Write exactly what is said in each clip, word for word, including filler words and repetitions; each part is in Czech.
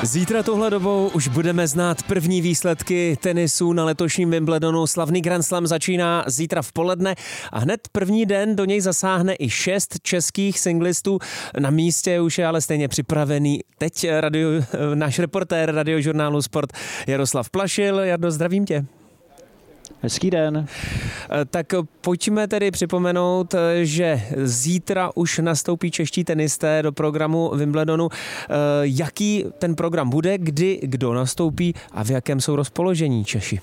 Zítra tohle dobou už budeme znát první výsledky tenisu na letošním Wimbledonu. Slavný Grand Slam začíná zítra v poledne a hned první den do něj zasáhne i šest českých singlistů. Na místě už je ale stejně připravený teď radio, náš reportér radiožurnálu Sport Jaroslav Plašil. Jardo, zdravím tě. Hezký den. Tak pojďme tedy připomenout, že zítra už nastoupí čeští tenisté do programu Wimbledonu. Jaký ten program bude, kdy, kdo nastoupí a v jakém jsou rozpoložení Češi?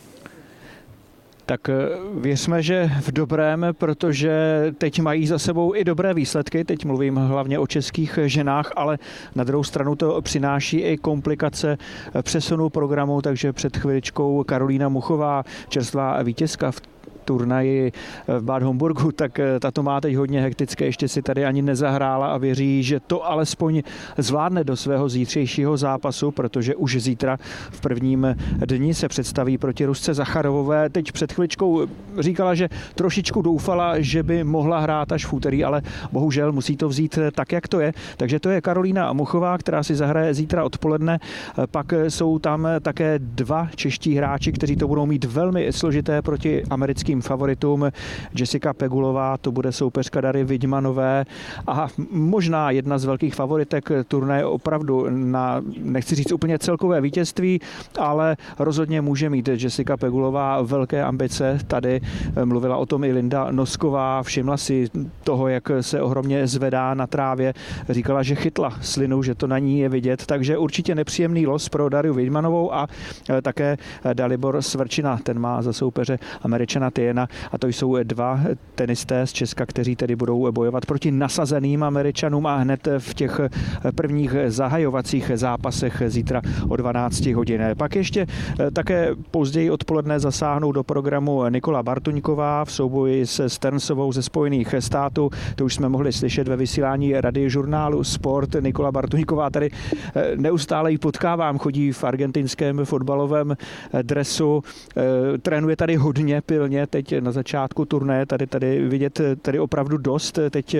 Tak věřme, že v dobrém, protože teď mají za sebou i dobré výsledky. Teď mluvím hlavně o českých ženách, ale na druhou stranu to přináší i komplikace přesunu programu, takže před chviličkou Karolína Muchová, čerstvá vítězka v turnaji v Bad Homburgu, tak tato má teď hodně hektické, ještě si tady ani nezahrála a věří, že to alespoň zvládne do svého zítřejšího zápasu, protože už zítra v prvním dni se představí proti Rusce Zacharovové. Teď před chviličkou říkala, že trošičku doufala, že by mohla hrát až v úterý, ale bohužel musí to vzít tak, jak to je. Takže to je Karolína Muchová, která si zahraje zítra odpoledne. Pak jsou tam také dva čeští hráči, kteří to budou mít velmi složité proti americkým favoritům. Jessica Pegulová, to bude soupeřka Dary Vidmanové a možná jedna z velkých favoritek turnaje opravdu na, nechci říct úplně celkové vítězství, ale rozhodně může mít Jessica Pegulová velké ambice. Tady mluvila o tom i Linda Nosková, všimla si toho, jak se ohromně zvedá na trávě. Říkala, že chytla slinu, že to na ní je vidět, takže určitě nepříjemný los pro Daru Vidmanovou a také Dalibor Svrčina, ten má za soupeře Američana Tyjena. A to jsou dva tenisté z Česka, kteří tedy budou bojovat proti nasazeným Američanům a hned v těch prvních zahajovacích zápasech zítra o dvanáct hodin. Pak ještě také později odpoledne zasáhnou do programu Nikola Bartuňková v souboji se Sternsovou ze Spojených států. To už jsme mohli slyšet ve vysílání radiožurnálu Sport. Nikola Bartuňková tady neustále ji potkávám, chodí v argentinském fotbalovém dresu, trénuje tady hodně pilně, teď na začátku turné, tady, tady vidět tady opravdu dost teď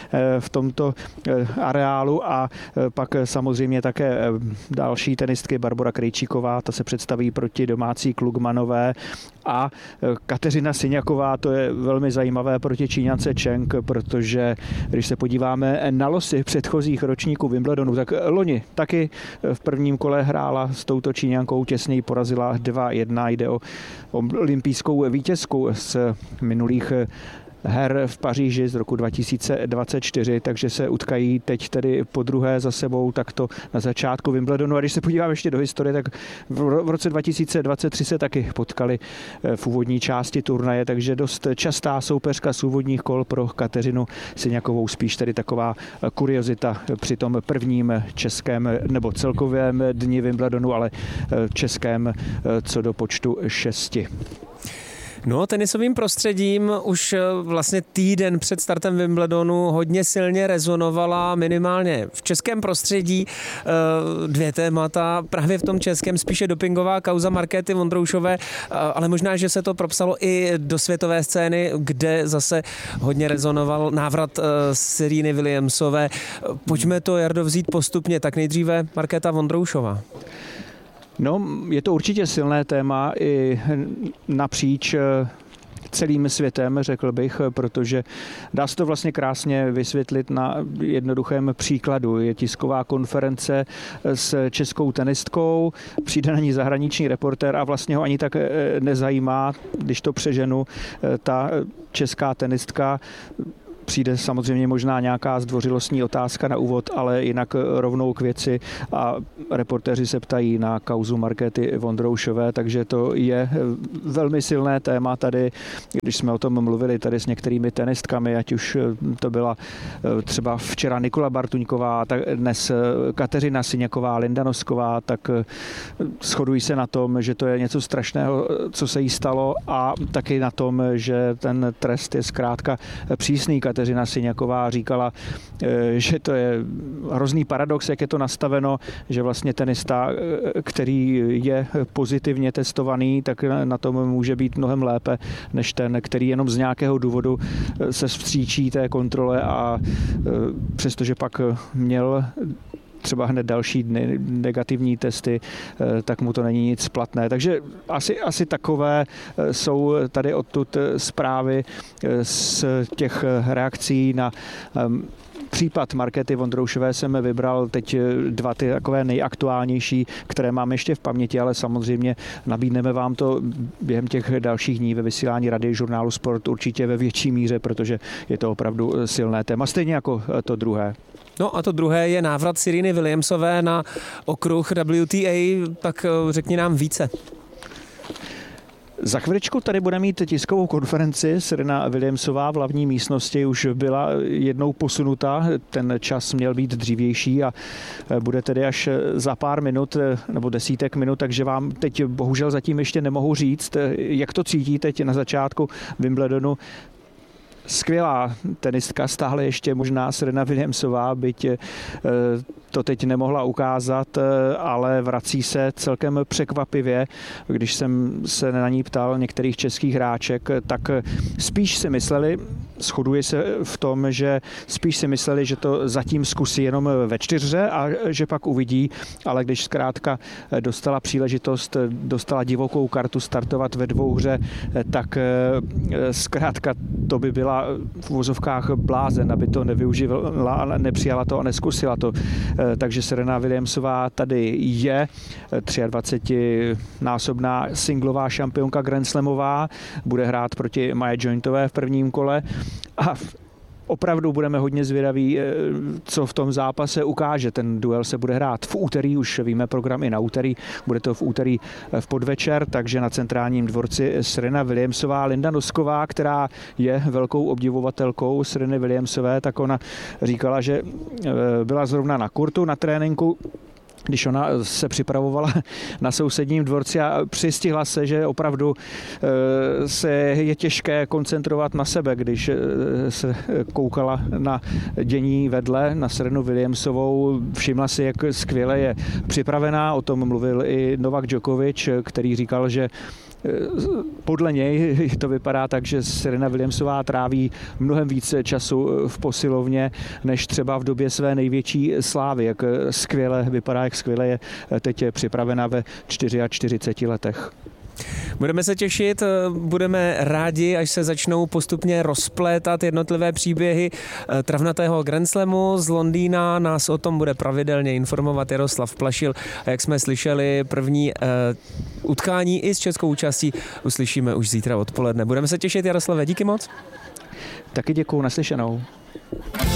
v tomto areálu a pak samozřejmě také další tenistky Barbora Krejčíková, ta se představí proti domácí Klugmanové a Kateřina Syňaková, to je velmi zajímavé proti Číňance Cheng, protože když se podíváme na losy předchozích ročníků Wimbledonu, tak loni taky v prvním kole hrála s touto Číňankou, těsněji porazila dva jedna, jde o olympijskou vítězku z minulých her v Paříži z roku dva tisíce dvacet čtyři, takže se utkají teď tedy po druhé za sebou takto na začátku Wimbledonu. A když se podíváme ještě do historie, tak v roce dva tisíce dvacet tři se taky potkali v úvodní části turnaje, takže dost častá soupeřka z úvodních kol pro Kateřinu Syňakovou, spíš tedy taková kuriozita při tom prvním českém nebo celkovém dni Wimbledonu, ale českém co do počtu šesti. No, tenisovým prostředím už vlastně týden před startem Wimbledonu hodně silně rezonovala minimálně v českém prostředí dvě témata. Právě v tom českém spíše dopingová kauza Markéty Vondroušové, ale možná, že se to propsalo i do světové scény, kde zase hodně rezonoval návrat Sereny Williamsové. Pojďme to, Jardo, vzít postupně. Tak nejdříve Markéta Vondroušová. No, je to určitě silné téma i napříč celým světem, řekl bych, protože dá se to vlastně krásně vysvětlit na jednoduchém příkladu. Je tisková konference s českou tenistkou, přijde na ní zahraniční reportér a vlastně ho ani tak nezajímá, když to přeženu, ta česká tenistka. Přijde samozřejmě možná nějaká zdvořilostní otázka na úvod, ale jinak rovnou k věci a reportéři se ptají na kauzu Markéty Vondroušové, takže to je velmi silné téma tady, když jsme o tom mluvili tady s některými tenistkami, ať už to byla třeba včera Nikola Bartuňková, tak dnes Kateřina Syňaková, Linda Nosková, tak shodují se na tom, že to je něco strašného, co se jí stalo a taky na tom, že ten trest je zkrátka přísný. Kateřina Syňaková říkala, že to je hrozný paradox, jak je to nastaveno, že vlastně tenista, který je pozitivně testovaný, tak na tom může být mnohem lépe, než ten, který jenom z nějakého důvodu se vstříčí té kontrole a přestože pak měl třeba hned další dny negativní testy, tak mu to není nic platné. Takže asi, asi takové jsou tady odtud zprávy z těch reakcí na případ Markéty Vondroušové. Jsem vybral teď dva ty takové nejaktuálnější, které mám ještě v paměti, ale samozřejmě nabídneme vám to během těch dalších dní ve vysílání Radiožurnálu Sport určitě ve větší míře, protože je to opravdu silné téma, stejně jako to druhé. No a to druhé je návrat Sereny Williamsové na okruh W T A, tak řekni nám více. Za chviličku tady bude mít tiskovou konferenci. Serena Williamsová v hlavní místnosti už byla jednou posunuta, ten čas měl být dřívější a bude tedy až za pár minut nebo desítek minut, takže vám teď bohužel zatím ještě nemohu říct, jak to cítí teď na začátku Wimbledonu. Skvělá tenistka, stále ještě možná Serena Williamsová, byť to teď nemohla ukázat, ale vrací se celkem překvapivě. Když jsem se na ní ptal některých českých hráček, tak spíš si mysleli, shoduje se v tom, že spíš si mysleli, že to zatím zkusí jenom ve čtyřhře a že pak uvidí, ale když zkrátka dostala příležitost, dostala divokou kartu startovat ve dvouhře, tak zkrátka to by byla v uvozovkách blázen, aby to nevyužila, nepřijala to a neskusila to. Takže Serena Williamsová tady je, dvacetinásobná singlová šampionka Grand Slamová, bude hrát proti Maje Jointové v prvním kole a opravdu budeme hodně zvědaví, co v tom zápase ukáže. Ten duel se bude hrát v úterý, už víme program i na úterý, bude to v úterý v podvečer, takže na centrálním dvorci Serena Williamsová. Linda Nosková, která je velkou obdivovatelkou Sereny Williamsové, tak ona říkala, že byla zrovna na kurtu, na tréninku, když ona se připravovala na sousedním dvorci a přistihla se, že opravdu se je těžké koncentrovat na sebe, když se koukala na dění vedle, na Serenu Williamsovou. Všimla si, jak skvěle je připravená, o tom mluvil i Novak Djokovic, který říkal, že podle něj to vypadá tak, že Serena Williamsová tráví mnohem více času v posilovně, než třeba v době své největší slávy. Jak skvěle vypadá, jak skvěle je teď připravena ve čtyřiceti čtyři letech. Budeme se těšit, budeme rádi, až se začnou postupně rozplétat jednotlivé příběhy travnatého Grand Slamu z Londýna. Nás o tom bude pravidelně informovat Jaroslav Plašil. A jak jsme slyšeli, první uh, utkání i s českou účastí uslyšíme už zítra odpoledne. Budeme se těšit, Jaroslave, díky moc. Taky děkuju, naslyšenou.